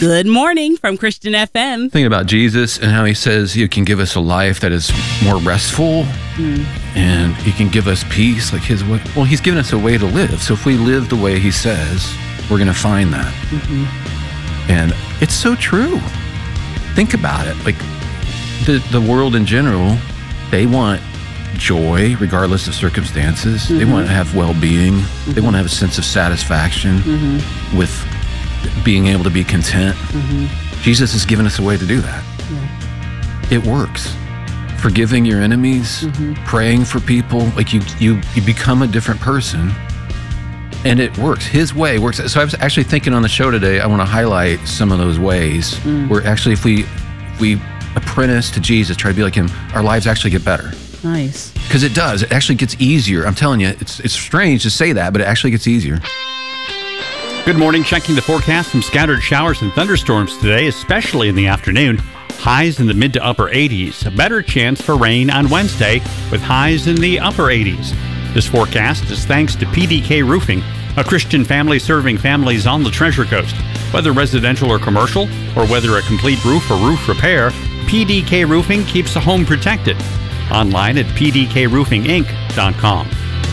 Good morning from Christian FM. Thinking about Jesus and how he says he can give us a life that is more restful and he can give us peace like his way. Well, he's given us a way to live. So if we live the way he says, we're going to find that. And it's so true. Think about it. Like the world in general, they want joy regardless of circumstances. They want to have well-being. They want to have a sense of satisfaction with being able to be content. Jesus has given us a way to do that. It works. Forgiving your enemies, praying for people, like you become a different person, and it works. His way works. So I was actually thinking on the show today, I want to highlight some of those ways where actually if we apprentice to Jesus, try to be like him, our lives actually get better. Nice. Because it does. It actually gets easier. I'm telling you, it's strange to say that, but it actually gets easier. Good morning. Checking the forecast. Some scattered showers and thunderstorms today, especially in the afternoon. Highs in the mid to upper 80s. A better chance for rain on Wednesday with highs in the upper 80s. This forecast is thanks to PDK Roofing, a Christian family serving families on the Treasure Coast. Whether residential or commercial, or whether a complete roof or roof repair, PDK Roofing keeps a home protected. Online at pdkroofinginc.com.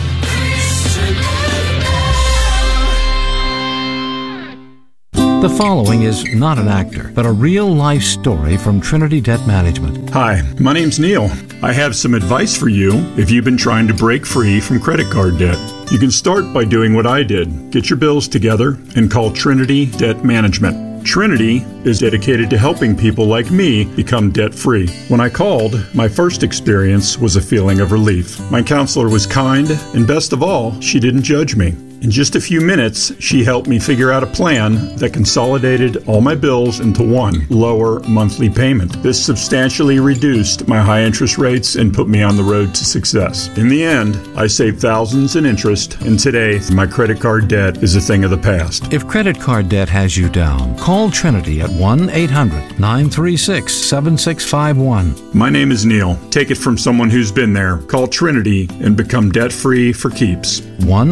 The following is not an actor, but a real-life story from Trinity Debt Management. Hi, my name's Neil. I have some advice for you if you've been trying to break free from credit card debt. You can start by doing what I did. Get your bills together and call Trinity Debt Management. Trinity is dedicated to helping people like me become debt-free. When I called, my first experience was a feeling of relief. My counselor was kind, and best of all, she didn't judge me. In just a few minutes, she helped me figure out a plan that consolidated all my bills into one lower monthly payment. This substantially reduced my high interest rates and put me on the road to success. In the end, I saved thousands in interest, and today, my credit card debt is a thing of the past. If credit card debt has you down, call Trinity at 1-800-936-7651. My name is Neil. Take it from someone who's been there. Call Trinity and become debt-free for keeps.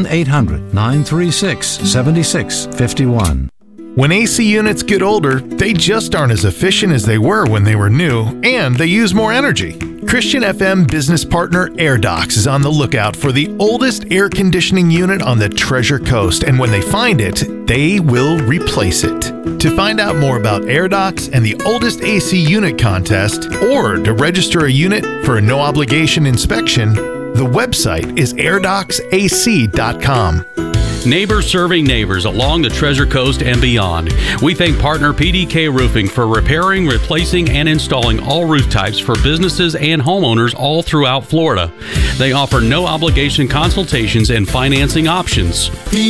1-800-936-7651. When AC units get older, they just aren't as efficient as they were when they were new, and they use more energy. Christian FM business partner AirDocs is on the lookout for the oldest air conditioning unit on the Treasure Coast, and when they find it, they will replace it. To find out more about AirDocs and the oldest AC unit contest, or to register a unit for a no-obligation inspection, the website is airdocsac.com. Neighbors serving neighbors along the Treasure Coast and beyond. We thank partner PDK Roofing for repairing, replacing, and installing all roof types for businesses and homeowners all throughout Florida. They offer no obligation consultations and financing options.